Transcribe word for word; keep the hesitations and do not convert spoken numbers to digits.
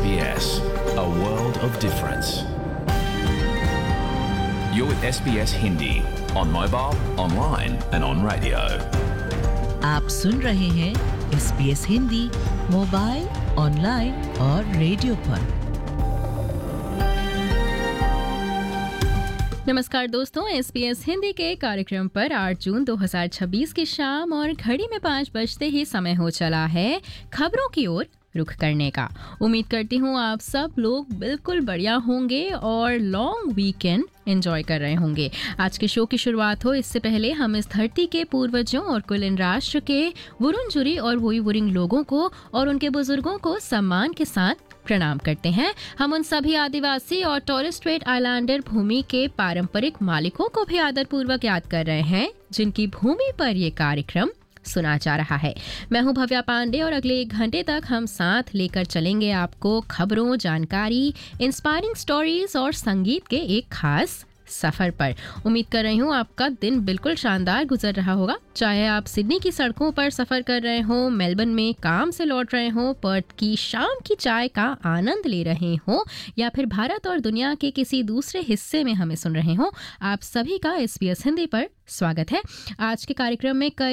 S B S, a world of difference. You're with S B S Hindi on mobile, online and on radio. आप सुन रहे हैं S B S Hindi mobile, online और radio पर। नमस्कार दोस्तों, S B S Hindi के कार्यक्रम पर आठ जून दो हज़ार छब्बीस की शाम और घड़ी में पाँच बजते ही समय हो चला है खबरों की ओर रुख करने का। उम्मीद करती हूँ आप सब लोग बिल्कुल बढ़िया होंगे और लॉन्ग वीकेंड एंजॉय कर रहे होंगे। आज के शो की शुरुआत हो इससे पहले हम इस धरती के पूर्वजों और कुलीन राष्ट्र के वुरुंजुरी और वोईवुरिंग लोगों को और उनके बुजुर्गों को सम्मान के साथ प्रणाम करते हैं। हम उन सभी आदिवासी और टॉरेस स्ट्रेट आइलैंडर भूमि के पारंपरिक मालिकों को भी आदरपूर्वक याद कर रहे हैं जिनकी भूमि पर ये कार्यक्रम सुना जा रहा है। मैं हूं भव्या पांडे और अगले एक घंटे तक हम साथ लेकर चलेंगे आपको खबरों, जानकारी, इंस्पायरिंग स्टोरीज और संगीत के एक खास सफर पर। उम्मीद कर रही हूँ आपका दिन बिल्कुल शानदार गुजर रहा होगा, चाहे आप सिडनी की सड़कों पर सफर कर रहे हो, मेलबर्न में काम से लौट रहे हो, पर्थ की शाम की चाय का आनंद ले रहे हो या फिर भारत और दुनिया के किसी दूसरे हिस्से में हमें सुन रहे हो। आप सभी का एस बी एस हिंदी पर स्वागत है। आज के कार्यक्रम में कई